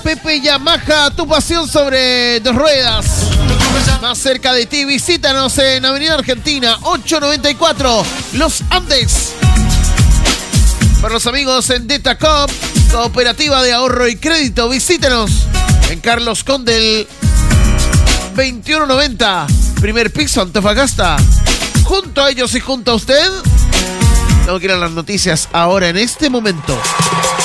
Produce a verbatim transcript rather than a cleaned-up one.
Pepe Yamaha, tu pasión sobre dos ruedas. Más cerca de ti, visítanos en Avenida Argentina ochocientos noventa y cuatro, Los Andes. Para los amigos en Detacop, Cooperativa de Ahorro y Crédito, visítenos en Carlos Condel veintiuno noventa, primer piso, Antofagasta. Junto a ellos y junto a usted, tengo que ir a las noticias ahora en este momento.